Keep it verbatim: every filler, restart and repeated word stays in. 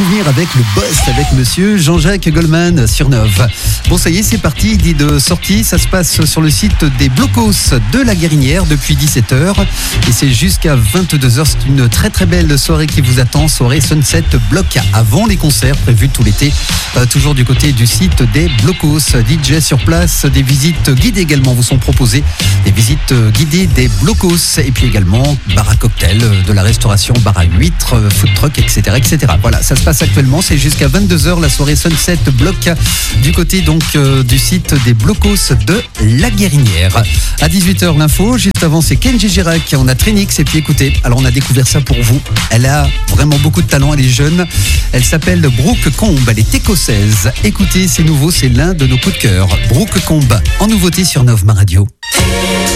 souvenirs avec le boss, avec monsieur Jean-Jacques Goldman sur Nove. Bon, ça y est, c'est parti, dit de sortie. Ça se passe sur le site des Blocos de la Guérinière depuis dix-sept heures. Et c'est jusqu'à vingt-deux heures. C'est une très très belle soirée qui vous attend. Soirée Sunset Block avant les concerts prévus tout l'été. Euh, toujours du côté du site des Blocos. D J sur place, des visites guidées également vous sont proposées. Des visites guidées des Blocos. Et puis également bar à cocktail, de la restauration, bar à huîtres, food truck, et cetera, et cetera. Voilà, ça se passe actuellement. C'est jusqu'à vingt-deux heures la soirée Sunset Block du côté donc euh, du site des Blocos de la Guérinière. À dix-huit heures l'info. Juste avant, c'est Kenji Girac. On a Trinix et puis écoutez, alors on a découvert ça pour vous. Elle a vraiment beaucoup de talent. Elle est jeune. Elle s'appelle Brooke Combe. Elle est écossaise. Écoutez, c'est nouveau. C'est l'un de nos coups de cœur. Brooke Combe en nouveauté sur Nove Ma Radio.